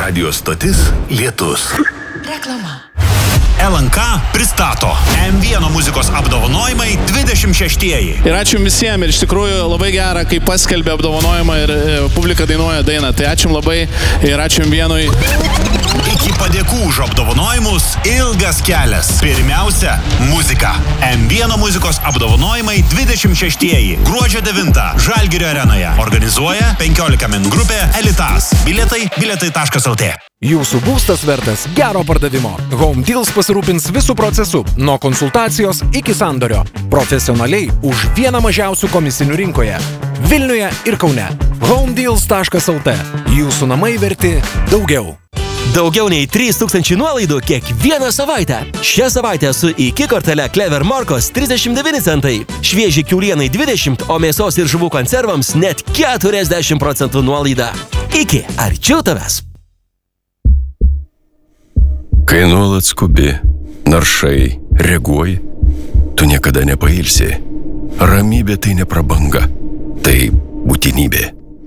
Radio stotis Lietus. Reklama. LNK pristato M1 muzikos apdovanojimai 26-ieji. Ir ačiū visiems, ir iš tikrųjų labai gera, kai paskelbė apdovanojimą ir publika dainuoja dainą. Tai ačiū labai ir ačiū M1-ui. Iki padėkų už apdovanojimus ilgas kelias. Pirmiausia, muzika. M1 muzikos apdovanojimai 26-ieji. Gruodžio 9 Žalgirio arenoje. Organizuoja 15 min grupė Elitas. Biletai.lt. Jūsų būstas vertas gero pardavimo. Home Deals pasirūpins visų procesų, nuo konsultacijos iki sandorio. Profesionaliai už vieną mažiausių komisinių rinkoje. Vilniuje ir Kaune. homedeals.lt. Jūsų namai verti daugiau. Daugiau nei 3000 nuolaidų kiekvieną savaitę. Šią savaitę su IKI kortele Clever Morkos 39 centai. Švieži kiaulienai 20, o mėsos ir žuvų konservams net 40% nuolaida. IKI, arčiau tavęs. Kai nuolat skubi, naršai, reaguoji, tu niekada nepailsi. Ramybė tai ne prabanga, tai būtinybė.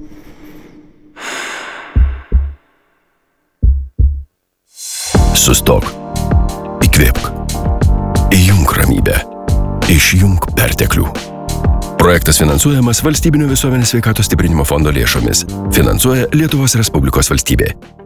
Sustok, įkvėpk, įjunk ramybę, išjunk perteklių. Projektas finansuojamas Valstybinio visuomenės sveikatos stiprinimo fondo lėšomis. Finansuoja Lietuvos Respublikos valstybė.